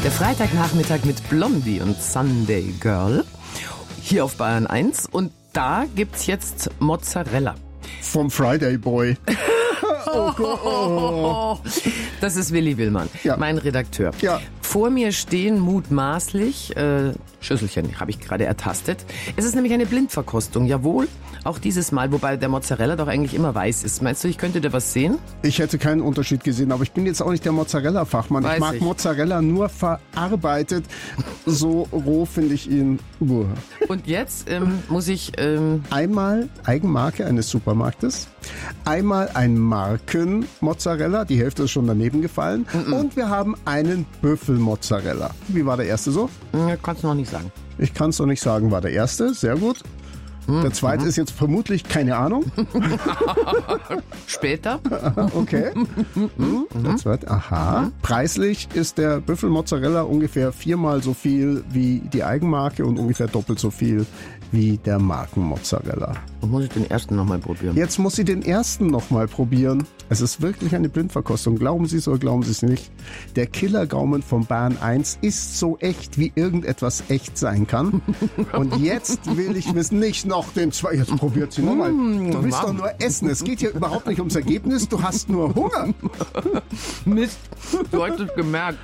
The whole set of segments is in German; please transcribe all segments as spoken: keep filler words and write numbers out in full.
Der Freitagnachmittag mit Blondie und Sunday Girl. Hier auf Bayern eins. Und da gibt's jetzt Mozzarella. Vom Friday Boy. Oh Gott. Oh. Das ist Willi Willmann, ja. mein Redakteur. Ja. Vor mir stehen mutmaßlich, äh, Schüsselchen habe ich gerade ertastet. Es ist nämlich eine Blindverkostung, jawohl, auch dieses Mal, wobei der Mozzarella doch eigentlich immer weiß ist. Meinst du, ich könnte da was sehen? Ich hätte keinen Unterschied gesehen, aber ich bin jetzt auch nicht der Mozzarella-Fachmann. Weiß ich mag ich. Mozzarella nur verarbeitet. So roh finde ich ihn. Uah. Und jetzt ähm, muss ich... Ähm, Einmal Eigenmarke eines Supermarktes, einmal ein Marken-Mozzarella, die Hälfte ist schon daneben gefallen, mm-mm. und wir haben einen Büffelmozzarella. Wie war der erste so? Ja, kannst du noch nicht sagen. Ich kann es noch nicht sagen, war der erste, sehr gut. Der zweite mhm. ist jetzt vermutlich, keine Ahnung. Später. Okay. Mhm. Der zweite, aha. Preislich ist der Büffelmozzarella ungefähr viermal so viel wie die Eigenmarke und ungefähr doppelt so viel wie der Markenmozzarella. Und muss ich den ersten nochmal probieren? Jetzt muss sie den ersten nochmal probieren. Es ist wirklich eine Blindverkostung. Glauben Sie es oder glauben Sie es nicht. Der Killergaumen von Bayern eins ist so echt, wie irgendetwas echt sein kann. Und jetzt will ich wissen, nicht noch den zwei. Jetzt probiert sie nochmal. Du willst doch nur essen. Es geht hier überhaupt nicht ums Ergebnis. Du hast nur Hunger. Mist, du hast es gemerkt.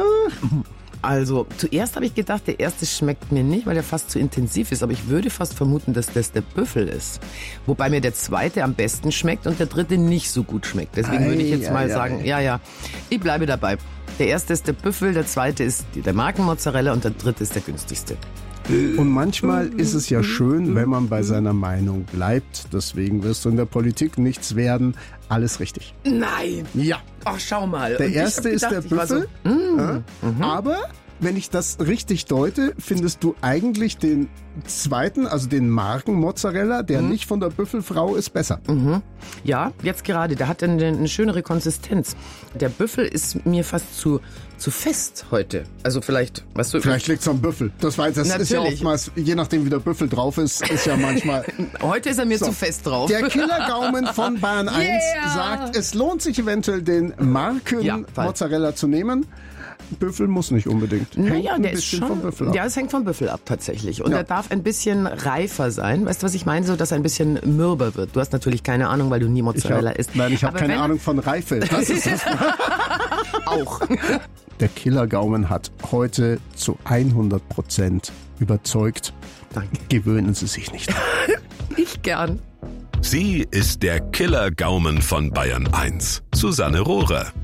Also, zuerst habe ich gedacht, der erste schmeckt mir nicht, weil der fast zu intensiv ist. Aber ich würde fast vermuten, dass das der Büffel ist. Wobei mir der zweite am besten schmeckt und der dritte nicht so gut schmeckt. Deswegen ei, würde ich jetzt ei, mal ei, sagen, ei. ja, ja, ich bleibe dabei. Der erste ist der Büffel, der zweite ist der Markenmozzarella und der dritte ist der günstigste. Und manchmal ist es ja schön, wenn man bei seiner Meinung bleibt. Deswegen wirst du in der Politik nichts werden. Alles richtig. Nein! Ja. Ach, schau mal. Der erste ist der Büffel. So, mm, ja. mhm. Aber wenn ich das richtig deute, findest du eigentlich den zweiten, also den Markenmozzarella, der mhm. nicht von der Büffelfrau ist, besser. Mhm. Ja, jetzt gerade. Der hat eine, eine schönere Konsistenz. Der Büffel ist mir fast zu, zu fest heute. Also vielleicht, weißt du... Vielleicht liegt es am Büffel. Das, weiß, das ist ja oftmals, je nachdem wie der Büffel drauf ist, ist ja manchmal... Heute ist er mir so. zu fest drauf. Der Killergaumen von Bayern eins yeah. sagt, es lohnt sich eventuell den Marken-Mozzarella ja, zu nehmen. Büffel muss nicht unbedingt. Hängt naja, ein der bisschen ist schon, vom Büffel ab. Ja, es hängt vom Büffel ab tatsächlich. Und ja. er darf ein bisschen reifer sein. Weißt du, was ich meine? So, dass er ein bisschen mürber wird. Du hast natürlich keine Ahnung, weil du nie Mozzarella ich hab, isst. Nein, ich habe keine Ahnung von Reife. Das ist das. Auch. Der Killergaumen hat heute zu hundert Prozent überzeugt. Danke. Gewöhnen Sie sich nicht. Ich gern. Sie ist der Killergaumen von Bayern eins. Susanne Rohrer.